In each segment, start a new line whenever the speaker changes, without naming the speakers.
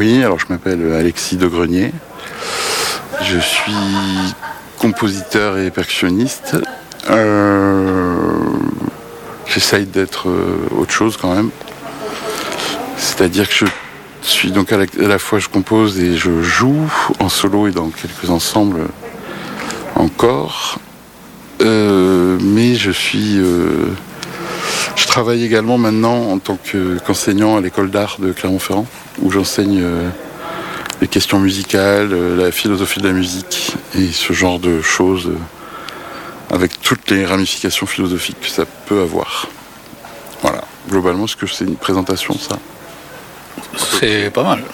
Oui, alors je m'appelle Alexis Degrenier. Je suis compositeur et percussionniste. J'essaye d'être autre chose quand même. C'est-à-dire que je suis donc à la fois je compose et je joue en solo et dans quelques ensembles encore. Mais je travaille également maintenant en tant qu'enseignant à l'école d'art de Clermont-Ferrand, où j'enseigne les questions musicales, la philosophie de la musique et ce genre de choses avec toutes les ramifications philosophiques que ça peut avoir. Voilà, globalement, est-ce que c'est une présentation, ça?
C'est pas mal.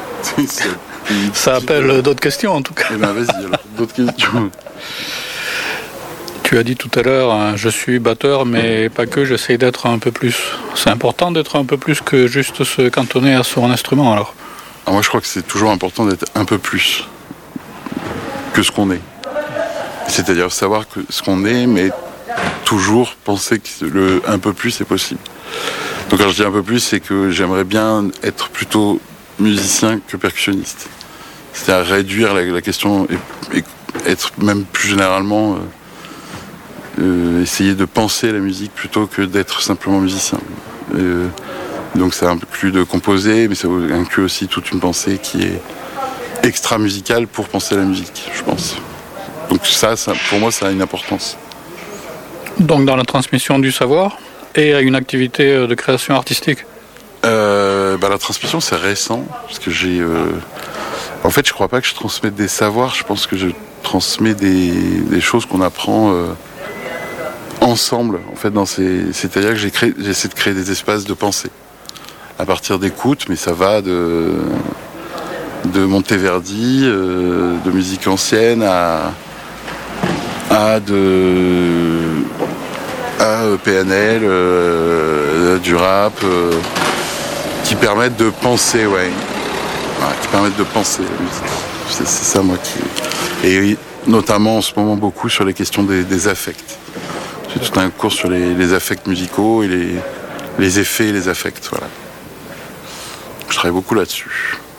Ça appelle d'autres questions, en tout cas.
Eh bien, vas-y, alors, d'autres questions.
Tu as dit tout à l'heure, je suis batteur, mais pas que, j'essaye d'être un peu plus. C'est important d'être un peu plus que juste se cantonner à son instrument, alors?
Moi, je crois que c'est toujours important d'être un peu plus que ce qu'on est. C'est-à-dire savoir que ce qu'on est, mais toujours penser que le un peu plus est possible. Donc quand je dis un peu plus, c'est que j'aimerais bien être plutôt musicien que percussionniste. C'est-à-dire réduire la question et être même plus généralement essayer de penser la musique plutôt que d'être simplement musicien. Donc ça inclut de composer, mais ça inclut aussi toute une pensée qui est extra-musicale pour penser la musique, je pense. Donc ça, pour moi, ça a une importance.
Donc dans la transmission du savoir et à une activité de création artistique?
La transmission, c'est récent, parce que en fait, je crois pas que je transmette des savoirs, je pense que je transmets des choses qu'on apprend ensemble, en fait, c'est-à-dire que j'essaie de créer des espaces de pensée à partir d'écoute, mais ça va de Monteverdi, de musique ancienne à PNL, du rap, qui permettent de penser, qui permettent de penser la musique. C'est ça, moi, et notamment en ce moment beaucoup sur les questions des affects. J'ai tout un cours sur les affects musicaux et les effets et les affects, voilà. Je travaille beaucoup là-dessus.